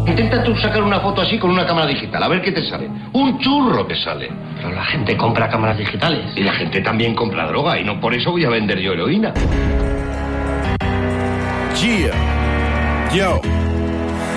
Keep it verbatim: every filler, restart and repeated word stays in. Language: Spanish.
Intenta tú sacar una foto así con una cámara digital, a ver qué te sale. Un churro que sale. Pero la gente compra cámaras digitales. Y la gente también compra droga, y no por eso voy a vender yo heroína. Yeah. Yo.